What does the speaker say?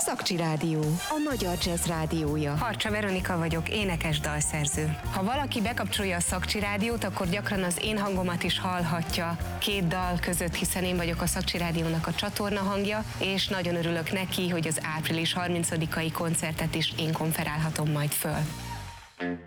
Szakcsi Rádió, a magyar jazz rádiója. Harcsa Veronika vagyok, énekes dalszerző. Ha valaki bekapcsolja a Szakcsi Rádiót, akkor gyakran az én hangomat is hallhatja két dal között, hiszen én vagyok a Szakcsi Rádiónak a csatorna hangja, és nagyon örülök neki, hogy az április 30-ai koncertet is én konferálhatom majd föl.